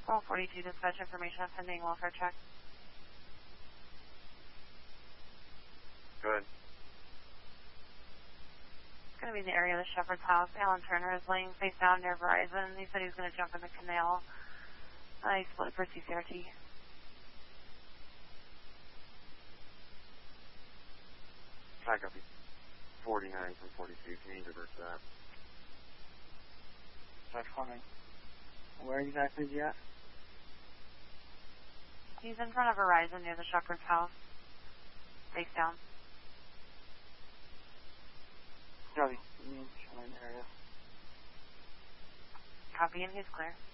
1242 dispatch information on pending welfare check. Good. It's going to be in the area of the Shepherd's house. Alan Turner is laying face down near Verizon. He said he was going to jump in the canal. He split for CCRT. Hi, copy. 49 from 42. Can you reverse that? That's coming. Where exactly is he at? He's in front of Verizon near the Shepherd's house. Face down. Copy. Area. Copy, and he's clear.